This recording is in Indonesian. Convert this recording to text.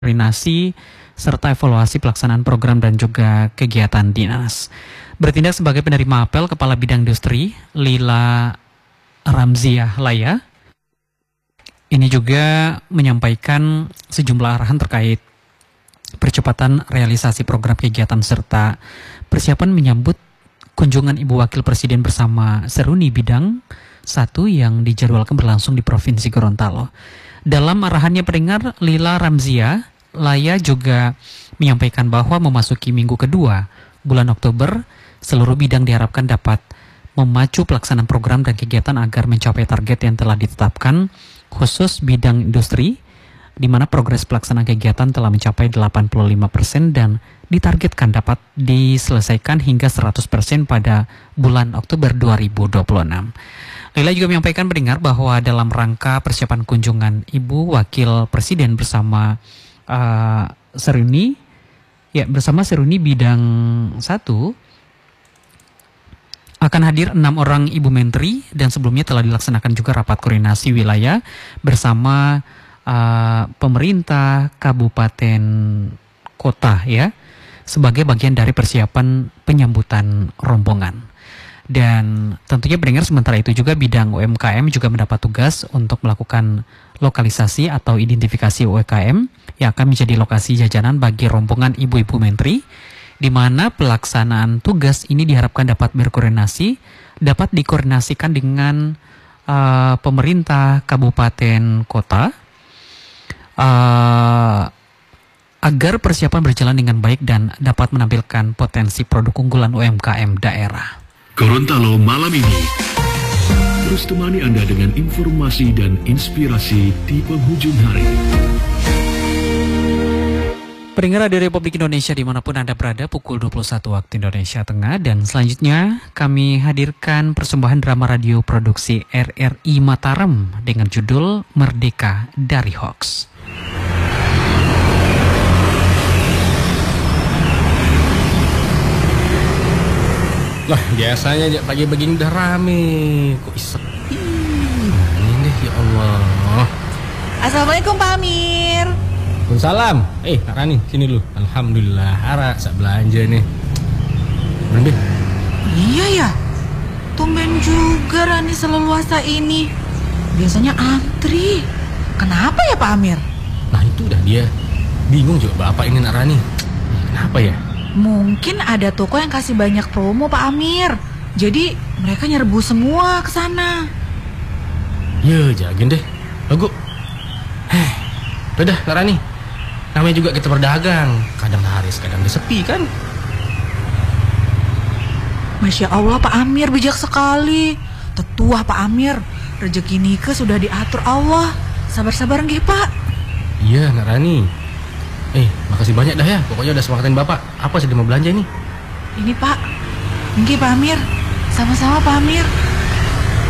koordinasi serta evaluasi pelaksanaan program dan juga kegiatan dinas. Bertindak sebagai penerima apel Kepala Bidang Industri Lila Ramziah Laya ini juga menyampaikan sejumlah arahan terkait percepatan realisasi program kegiatan serta persiapan menyambut kunjungan Ibu Wakil Presiden bersama Seruni Bidang 1 yang dijadwalkan berlangsung di Provinsi Gorontalo. Dalam arahannya pendengar, Lila Ramziah Laya juga menyampaikan bahwa memasuki minggu kedua bulan Oktober, seluruh bidang diharapkan dapat memacu pelaksanaan program dan kegiatan agar mencapai target yang telah ditetapkan, khusus bidang industri, di mana progres pelaksanaan kegiatan telah mencapai 85% dan ditargetkan dapat diselesaikan hingga 100% pada bulan Oktober 2026. Lila juga menyampaikan pendengar bahwa dalam rangka persiapan kunjungan Ibu Wakil Presiden bersama Seruni Bidang 1 akan hadir 6 orang Ibu Menteri dan sebelumnya telah dilaksanakan juga rapat koordinasi wilayah bersama pemerintah kabupaten kota ya sebagai bagian dari persiapan penyambutan rombongan. Dan tentunya pendengar sementara itu juga bidang UMKM juga mendapat tugas untuk melakukan lokalisasi atau identifikasi UMKM yang akan menjadi lokasi jajanan bagi rombongan ibu-ibu menteri, di mana pelaksanaan tugas ini diharapkan dapat dikoordinasikan dengan pemerintah kabupaten kota agar persiapan berjalan dengan baik dan dapat menampilkan potensi produk unggulan UMKM daerah. Gorontalo malam ini terus temani Anda dengan informasi dan inspirasi di penghujung hari. Pendengar Radio Republik Indonesia dimanapun Anda berada, pukul 21 waktu Indonesia Tengah, dan selanjutnya kami hadirkan persembahan drama radio produksi RRI Mataram dengan judul Merdeka dari Hoax. Lah, biasanya pagi begini udah rame. Kok sepi? Ini deh, ya Allah. Assalamualaikum Pak Amir. Waalaikumsalam. Kak Rani, sini dulu. Alhamdulillah, Ara sak belanja nih. Bener deh. Iya ya. Tumben juga Rani seleluasa ini. Biasanya antri. Kenapa ya Pak Amir? Nah, itu udah dia. Bingung juga Bapak ini Nak Rani. Kenapa ya? Mungkin ada toko yang kasih banyak promo Pak Amir. Jadi mereka nyerbu semua ke sana. Ya, jagain deh. Lagu. Udah, Kak Rani. Namanya juga kita berdagang. Kadang laris, kadang sepi kan. Masya Allah Pak Amir, bijak sekali. Tetua Pak Amir. Rezeki nikah sudah diatur Allah. Sabar-sabar nggih Pak. Iya, Nak Rani. Makasih banyak dah ya. Pokoknya udah semangatin Bapak. Apa sih mau belanja ini? Ini Pak. Nggih Pak Amir. Sama-sama Pak Amir.